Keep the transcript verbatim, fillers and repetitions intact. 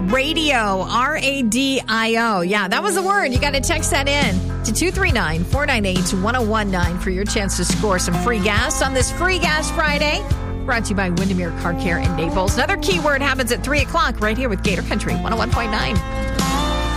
radio, R A D I O. Yeah, that was the word. You got to text that in to two three nine, four nine eight, one oh one nine for your chance to score some free gas on this Free Gas Friday. Brought to you by Windermere Car Care in Naples. Another keyword happens at three o'clock right here with Gator Country one oh one point nine.